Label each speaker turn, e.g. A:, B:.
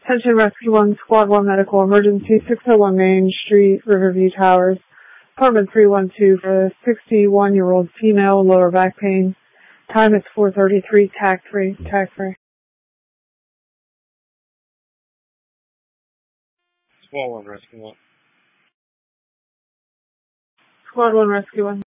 A: Attention Rescue 1, Squad 1 Medical Emergency, 601 Main Street, Riverview Towers. Apartment 312 for a 61-year-old female, lower back pain. Time is 4:33, tag free.
B: Squad 1 Rescue 1.
A: Squad 1 Rescue 1.